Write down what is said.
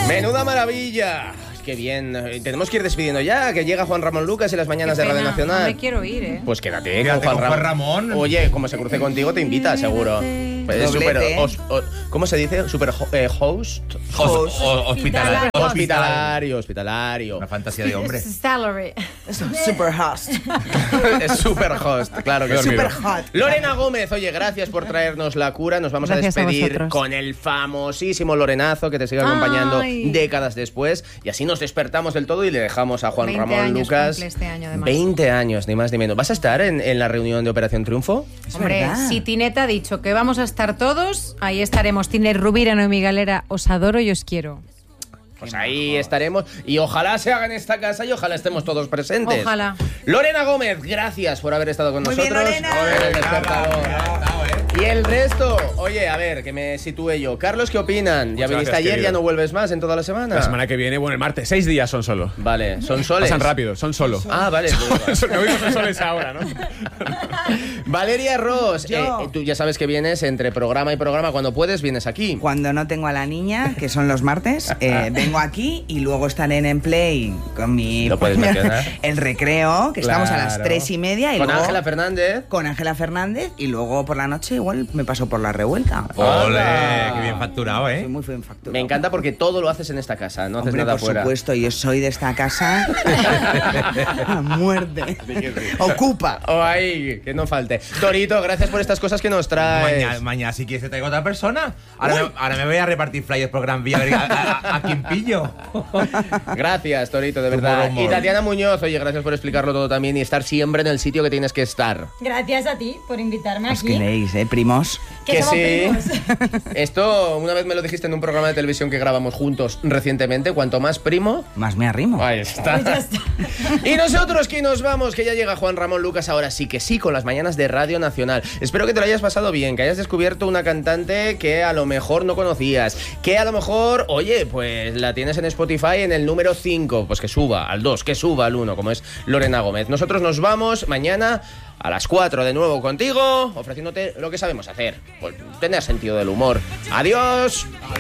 ¡Menuda maravilla! ¡Qué bien! Tenemos que ir despidiendo ya, que llega Juan Ramón Lucas y las mañanas de Radio Nacional. No me quiero ir, ¿eh? Pues quédate con Juan Ramón. Oye, como se cruce contigo, te invita, seguro. Pues es super, ¿cómo se dice? Super host. Hospitalario. Una fantasía de hombre. Salary. Es un super host. Es super host, claro que sí. Super hot. Lorena Gómez, oye, gracias por traernos la cura. Nos vamos Gracias a a despedir vosotros. con el famosísimo Lorenazo que te sigue acompañando décadas después. Y así nos despertamos del todo y le dejamos a Juan 20 Ramón años Lucas. cumple este año, además. 20 años, ni más ni menos. ¿Vas a estar en la reunión de Operación Triunfo? Hombre, verdad. si Tineta ha dicho que vamos a estar todos, ahí estaremos. Tine Rubira, Noemi Galera, os adoro y os quiero. Pues ahí estaremos y ojalá se haga en esta casa y ojalá estemos todos presentes. Ojalá. Lorena Gómez, gracias por haber estado con Muy bien, nosotros. Lorena. Joder, el despertador. Y el resto, oye, a ver, que me sitúe yo. Carlos, ¿qué opinan? Ya Muchas viniste gracias, ayer, querido. ya no vuelves más en toda la semana. La semana que viene, bueno, el martes, 6 días son solo. Vale, son soles. Pasan rápido, son solo. Ah, vale. Me voy con soles ahora, ¿no? Valeria Ross, Yo. tú ya sabes que vienes entre programa y programa. Cuando puedes, vienes aquí. Cuando no tengo a la niña, que son los martes, vengo aquí y luego estaré en Play con mi... Lo puedes mencionar. El recreo, que estamos a las Claro. 3:30. Y Con luego, Ángela Fernández. Con Ángela Fernández y luego por la noche igual me paso por la revuelta. ¡Ole! Hola. ¡Qué bien facturado, Soy eh! muy bien facturado. Me encanta porque todo lo haces en esta casa, no haces Hombre, nada por fuera. supuesto, yo soy de esta casa a muerte. Ocupa. Oh, ay, que no falte. Torito, gracias por estas cosas que nos traes. Mañana si quieres te traigo otra persona. Ahora me voy a repartir flyers por Gran Vía a quien pillo. Gracias, Torito, de verdad. Humor, humor. Y Tatiana Muñoz, oye, gracias por explicarlo todo también y estar siempre en el sitio que tienes que estar. Gracias a ti por invitarme Os aquí. queréis, primos. Que somos primos. Esto una vez me lo dijiste en un programa de televisión que grabamos juntos recientemente. Cuanto más primo, Más me arrimo. ahí está. Pues ya está. Y nosotros que nos vamos, que ya llega Juan Ramón Lucas ahora sí que sí, con las mañanas de Radio Nacional. Espero que te lo hayas pasado bien, que hayas descubierto una cantante que a lo mejor no conocías, que a lo mejor, oye, pues la tienes en Spotify en el número 5, pues que suba al 2, que suba al 1, como es Lorena Gómez. Nosotros nos vamos mañana a las 4 de nuevo contigo, ofreciéndote lo que sabemos hacer, pues tener sentido del humor. ¡Adiós!